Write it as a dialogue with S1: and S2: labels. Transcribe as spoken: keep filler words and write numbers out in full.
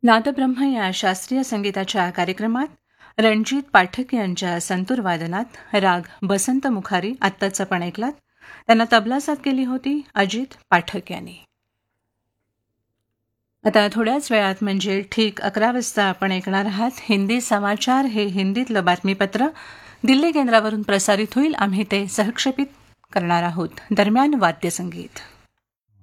S1: नादब्रह्म या शास्त्रीय संगीताच्या कार्यक्रमात रणजित पाठक यांच्या संतूर वादनात राग बसंत मुखारी आत्ताच आपण ऐकलात. त्यांना तबला साथ केली होती अजित पाठक यांनी. आता थोड्याच वेळात म्हणजे ठीक अकरा वाजता आपण ऐकणार आहात हिंदी समाचार. हे हिंदीतलं बातमीपत्र दिल्ली केंद्रावरून प्रसारित होईल. आम्ही ते सहक्षेपित करणार आहोत. दरम्यान वाद्यसंगीत.